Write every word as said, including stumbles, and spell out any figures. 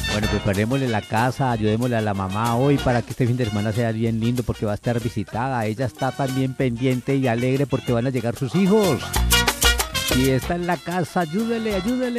Bueno, preparémosle la casa, ayudémosle a la mamá hoy para que este fin de semana sea bien lindo porque va a estar visitada. Ella está también pendiente y alegre porque van a llegar sus hijos. Si está en la casa, ayúdele, ayúdele.